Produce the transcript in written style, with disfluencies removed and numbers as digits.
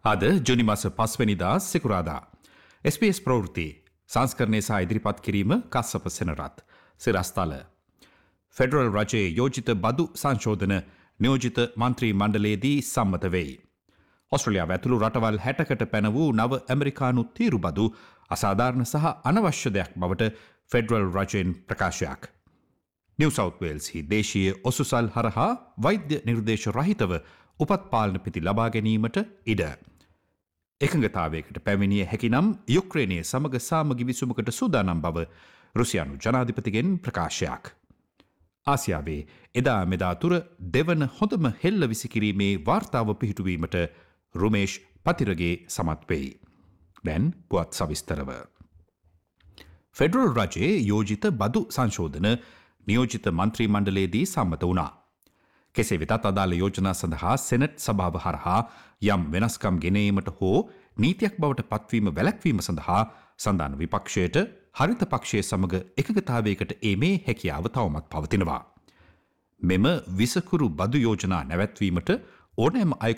අද ජුනි මාස 5 වෙනිදා සිකුරාදා SBS ප්‍රවෘත්ති සංස්කරණය සහ ඉදිරිපත් කිරීම කස්සප සෙනරත් සිරස්තල ෆෙඩරල් රජයේ යෝජිත බදු සංශෝධන නියෝජිත මන්ත්‍රී මණ්ඩලයේදී සම්මත වෙයි. ඔස්ට්‍රේලියාව ඇතුළු රටවල් 60කට පැන වූ නව ඇමරිකානු තීරු බදු අසාධාරණ සහ අනවශ්‍ය දෙයක් බවට ෆෙඩරල් රජයෙන් ප්‍රකාශයක්. නිව් සවුත් වේල්ස්හි දේශීය ඔසුසල් හරහා වෛද්‍ය නිර්දේශ රහිතව උපත් පාලන පිති ලබා ගැනීමට ඉඩ. එකඟතාවයකට පැමිණිය හැකිනම් යුක්‍රේනයේ සමග සාමගි විසුමකට සූදානම් බව රුසියානු ජනාධිපතිගෙන් ප්‍රකාශයක්. ආසියාවේ එදා මෙදා තුර දෙවන හොඳම හෙල්ල විසිකිරීමේ වාර්තාව පිහිටුවීමට රුමේෂ් පතිරගේ සමත් වෙයි. දැන් පුවත් සවිස්තරව. ෆෙඩරල් රජයේ යෝජිත බදු සංශෝධන නියෝජිත මන්ත්‍රී මණ්ඩලයේදී සම්මත වුණා. කෙසේ වෙතත් අදාළ යෝජනා සඳහා සෙනට් සභාව හරහා යම් වෙනස්කම් ගෙනීමට හෝ නීතියක් බවට පත්වීම වැළැක්වීම සඳහා සන්ධාන විපක්ෂයට හරිත පක්ෂය සමග එකඟතාවයකට ඒමේ හැකියාව තවමත් පවතිනවා. මෙම විසකුරු බදු යෝජනා නැවැත්වීමට ඕනෑම අයෙකු